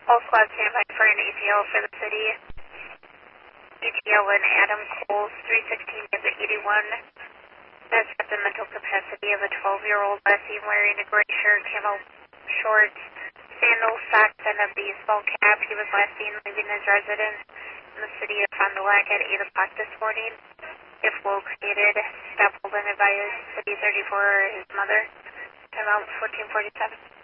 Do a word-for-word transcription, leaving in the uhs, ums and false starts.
All squad standby for an A T L for the city. A T L and Adam Coles, three sixteen exit eighty-one. Has got the mental capacity of a twelve-year-old last seen wearing a gray shirt, camo shorts, sandals, socks, and a baseball cap. He was last seen leaving his residence in the city of Fond du Lac at eight o'clock this morning. If located, stop, hold, and advise City thirty-four, his mother. Time out fourteen forty-seven.